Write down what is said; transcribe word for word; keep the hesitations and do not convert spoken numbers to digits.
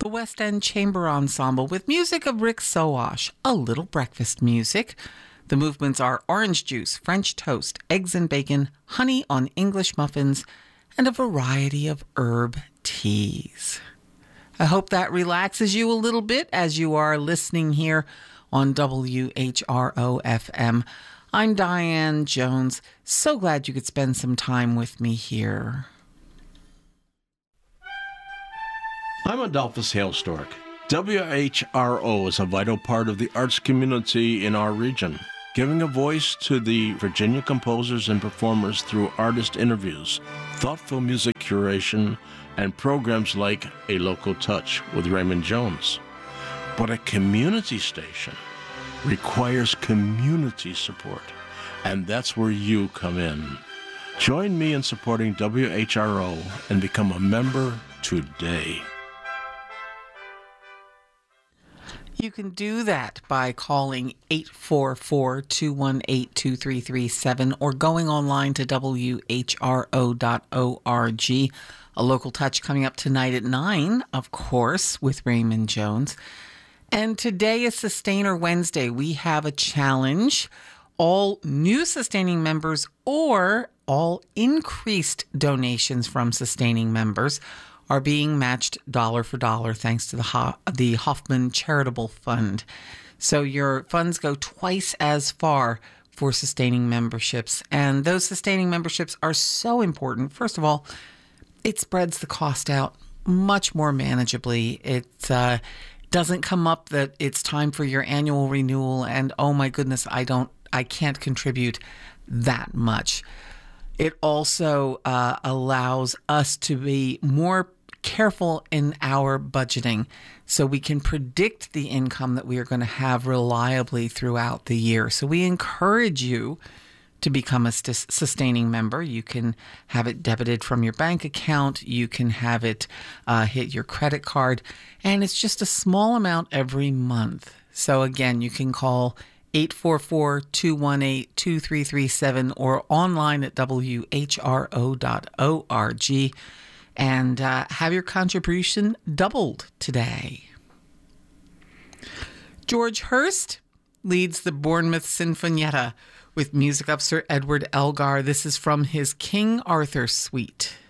the West End Chamber Ensemble with music of Rick Sowash, a little breakfast music. The movements are orange juice, French toast, eggs and bacon, honey on English muffins, and a variety of herb teas. I hope that relaxes you a little bit as you are listening here on W H R O F M. I'm Diane Jones. So glad you could spend some time with me here. I'm Adolphus Hailstork. W H R O is a vital part of the arts community in our region, giving a voice to the Virginia composers and performers through artist interviews, thoughtful music curation, and programs like A Local Touch with Raymond Jones. But a community station requires community support, and that's where you come in. Join me in supporting W H R O and become a member today. You can do that by calling eight four four, two one eight, two three three seven or going online to W H R O dot org. A Local Touch coming up tonight at nine, of course, with Raymond Jones. And today is Sustainer Wednesday. We have a challenge. All new sustaining members or all increased donations from sustaining members are being matched dollar for dollar thanks to the Ho- the Hoffman Charitable Fund. So your funds go twice as far for sustaining memberships. And those sustaining memberships are so important. First of all, it spreads the cost out much more manageably. It uh, doesn't come up that it's time for your annual renewal and, oh my goodness, I don't, I can't contribute that much. It also uh, allows us to be more careful in our budgeting so we can predict the income that we are going to have reliably throughout the year. So we encourage you to become a st- sustaining member. You can have it debited from your bank account. You can have it uh, hit your credit card. And it's just a small amount every month. So again, you can call eight four four, two one eight, two three three seven or online at W H R O dot org. And uh, have your contribution doubled today. George Hurst leads the Bournemouth Sinfonietta with music of Sir Edward Elgar. This is from his King Arthur Suite.